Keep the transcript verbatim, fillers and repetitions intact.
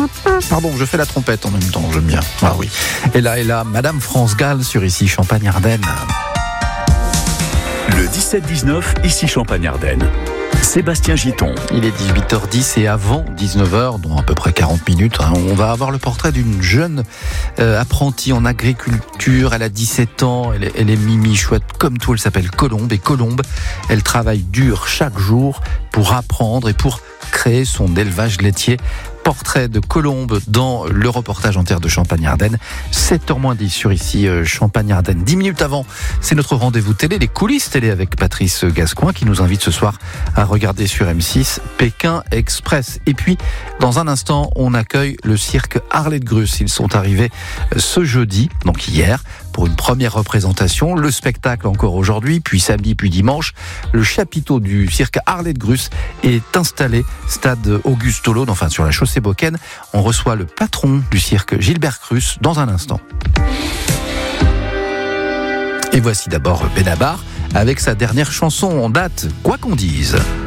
Pardon, je fais la trompette en même temps, j'aime bien. Ah oui. Et là, et là, Madame France Gall sur Ici Champagne-Ardenne. Le dix-sept dix-neuf, Ici Champagne-Ardenne. Sébastien Giton. Il est dix-huit heures dix et avant dix-neuf heures, dans à peu près quarante minutes, hein, on va avoir le portrait d'une jeune euh, apprentie en agriculture. Elle a dix-sept ans, elle est, elle est mimi chouette comme tout, elle s'appelle Colombe. Et Colombe, elle travaille dur chaque jour pour apprendre et pour créer son élevage laitier. Portrait de Colombe dans le reportage en terre de Champagne-Ardenne. sept heures moins dix sur Ici Champagne-Ardenne. dix minutes avant, c'est notre rendez-vous télé, les coulisses télé avec Patrice Gascoin qui nous invite ce soir à regarder sur M six Pékin Express. Et puis, dans un instant, on accueille le cirque Arlet de Grus. Ils sont arrivés ce jeudi, donc hier, pour une première représentation. Le spectacle encore aujourd'hui, puis samedi, puis dimanche. Le chapiteau du cirque Arlet de Grus est installé stade Auguste Hollande, enfin sur la chaussée Beauquesne. On reçoit le patron du cirque, Gilbert Crus, dans un instant. Et voici d'abord Benabar avec sa dernière chanson en date, Quoi qu'on dise.